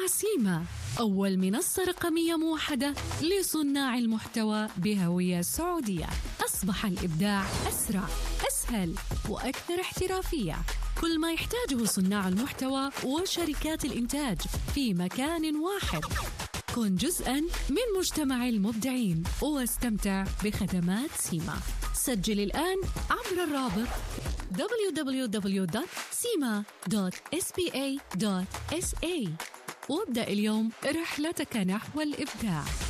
سيما، أول منصة رقمية موحدة لصناع المحتوى بهوية سعودية. أصبح الإبداع أسرع، أسهل، وأكثر احترافية. كل ما يحتاجه صناع المحتوى وشركات الإنتاج في مكان واحد. كن جزءاً من مجتمع المبدعين واستمتع بخدمات سيما. سجل الآن عبر الرابط www.sima.sba.sa وابدأ اليوم رحلتك نحو الإبداع.